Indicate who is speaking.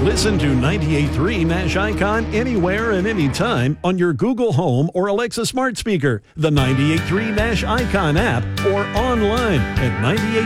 Speaker 1: Listen to 98.3 Nash Icon anywhere and anytime on your Google Home or Alexa smart speaker, the 98.3 Nash Icon app, or online at 98.